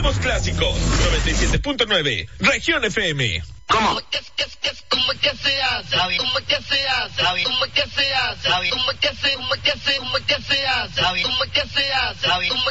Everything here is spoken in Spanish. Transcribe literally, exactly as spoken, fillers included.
Somos clásicos. noventa y siete punto nueve. Región F M. ¿Cómo? ¿Cómo es que, que, cómo es que se hace? ¿Cómo es que se hace? ¿Cómo es que se hace? ¿Cómo es que se, cómo es que se, cómo es que se hace? ¿Cómo es que se hace?